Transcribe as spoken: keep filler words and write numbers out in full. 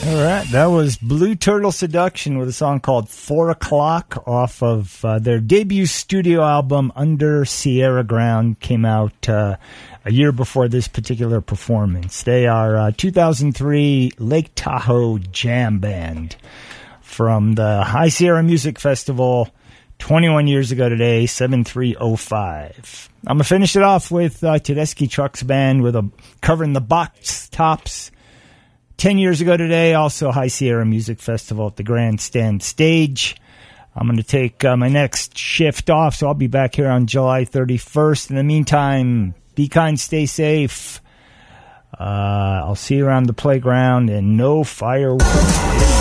All right, that was Blue Turtle Seduction with a song called Four O'Clock off of uh, their debut studio album, Under Sierra Ground. Came out uh, a year before this particular performance. They are uh, two thousand three Lake Tahoe Jam Band from the High Sierra Music Festival twenty-one years ago today, seven three oh five. I'm going to finish it off with uh, Tedeschi Trucks Band with a covering the Box Tops. Ten years ago today, also High Sierra Music Festival at the Grandstand Stage. I'm going to take uh, my next shift off, so I'll be back here on July thirty-first. In the meantime, be kind, stay safe. Uh, I'll see you around the playground, and no fireworks.